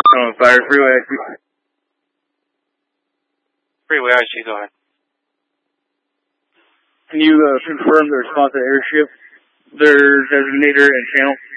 Fire Freeway IC. Freeway IC, go ahead. Can you confirm the response to airship, their designator and channel?